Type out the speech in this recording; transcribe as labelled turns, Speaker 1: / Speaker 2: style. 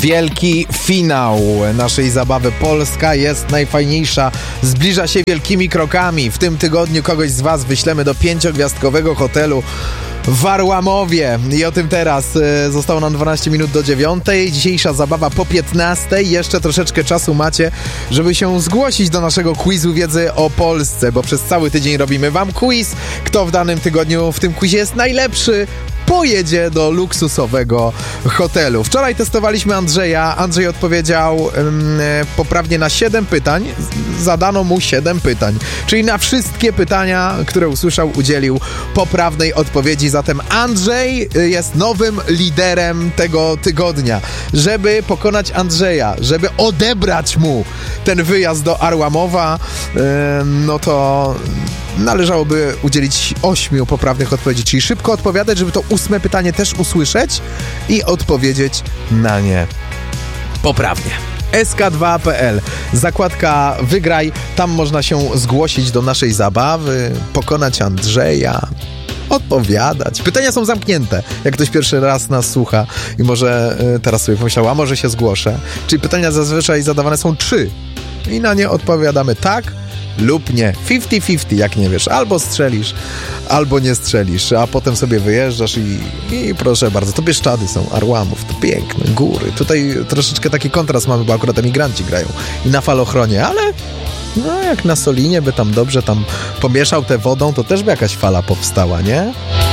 Speaker 1: Wielki finał naszej zabawy. Polska jest najfajniejsza, zbliża się wielkimi krokami. W tym tygodniu kogoś z Was wyślemy do 5-gwiazdkowego hotelu w Arłamowie. I o tym teraz. Zostało nam 12 minut do 9. Dzisiejsza zabawa po 15. Jeszcze troszeczkę czasu macie, żeby się zgłosić do naszego quizu wiedzy o Polsce, bo przez cały tydzień robimy Wam quiz. Kto w danym tygodniu w tym quizie jest najlepszy, pojedzie do luksusowego hotelu. Wczoraj testowaliśmy Andrzeja. Andrzej odpowiedział poprawnie na 7 pytań. Zadano mu 7 pytań. Czyli na wszystkie pytania, które usłyszał, udzielił poprawnej odpowiedzi. Zatem Andrzej jest nowym liderem tego tygodnia. Żeby pokonać Andrzeja, żeby odebrać mu ten wyjazd do Arłamowa, no to należałoby udzielić 8 poprawnych odpowiedzi, czyli szybko odpowiadać, żeby to 8 pytanie też usłyszeć i odpowiedzieć na nie poprawnie. sk2.pl, zakładka Wygraj, tam można się zgłosić do naszej zabawy, pokonać Andrzeja, odpowiadać. Pytania są zamknięte. Jak ktoś pierwszy raz nas słucha i może teraz sobie pomyślał, a może się zgłoszę. Czyli pytania zazwyczaj zadawane są 3 i na nie odpowiadamy tak lub nie. 50-50, jak nie wiesz. Albo strzelisz, albo nie strzelisz, a potem sobie wyjeżdżasz i proszę bardzo, to Bieszczady są, Arłamów, to piękne, góry. Tutaj troszeczkę taki kontrast mamy, bo akurat emigranci grają i na falochronie, ale no jak na Solinie by tam dobrze tam pomieszał tę wodą, to też by jakaś fala powstała, nie?